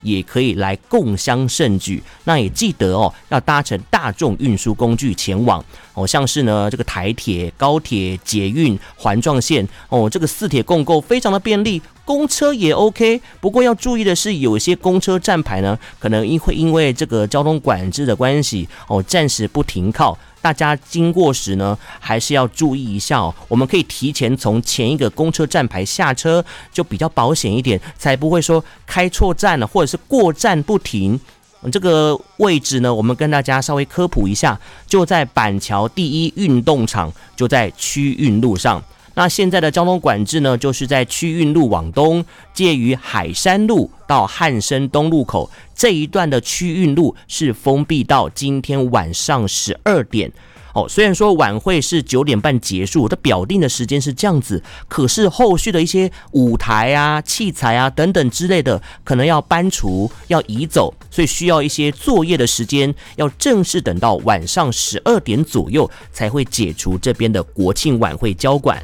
也可以来共襄盛举。那也记得要搭乘大众运输工具前往像是呢这个台铁、高铁、捷运、环状线这个四铁共构非常的便利。公车也 OK， 不过要注意的是，有些公车站牌呢，可能会因为这个交通管制的关系暂时不停靠。大家经过时呢，还是要注意一下我们可以提前从前一个公车站牌下车，就比较保险一点，才不会说开错站了，或者是过站不停。这个位置呢，我们跟大家稍微科普一下，就在板桥第一运动场，就在区运路上。那现在的交通管制呢，就是在区运路往东，介于海山路到汉生东路口这一段的区运路是封闭到今天晚上12点。虽然说晚会是9点半结束，它表定的时间是这样子，可是后续的一些舞台啊、器材啊等等之类的，可能要搬除、要移走，所以需要一些作业的时间，要正式等到晚上12点左右才会解除这边的国庆晚会交管。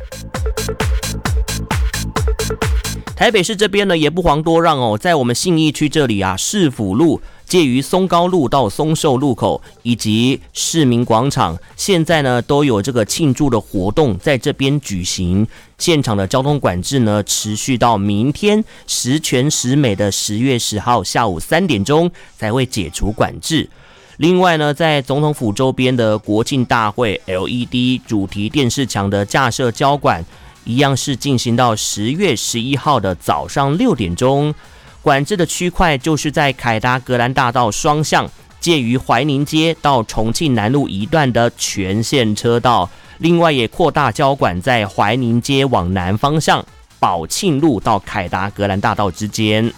台北市这边呢也不遑多让在我们信义区这里啊，市府路介于松高路到松寿路口以及市民广场，现在呢都有这个庆祝的活动在这边举行。现场的交通管制呢持续到明天十全十美的10月10号下午3点钟才会解除管制。另外呢，在总统府周边的国庆大会 LED 主题电视墙的架设交管，一样是进行到10月11号的早上6点钟。管制的区块就是在凯达格兰大道双向，介于怀宁街到重庆南路一段的全线车道。另外也扩大交管在怀宁街往南方向，宝庆路到凯达格兰大道之间。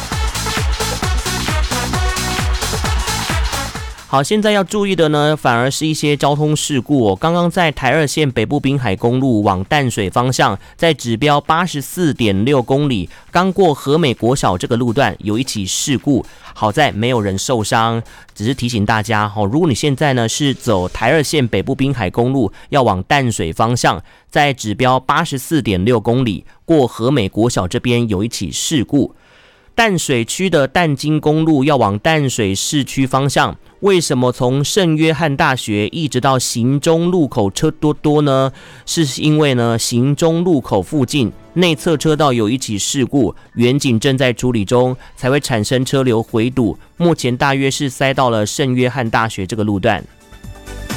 好，现在要注意的呢，反而是一些交通事故刚刚在台2线北部滨海公路往淡水方向，在指标 84.6 公里，刚过和美国小这个路段有一起事故，好在没有人受伤，只是提醒大家如果你现在呢是走台2线北部滨海公路要往淡水方向，在指标 84.6 公里过和美国小这边有一起事故。淡水区的淡金公路要往淡水市区方向，为什么从圣约翰大学一直到行中路口车多多呢？是因为呢行中路口附近内侧车道有一起事故，远警正在处理中，才会产生车流回堵，目前大约是塞到了圣约翰大学这个路段。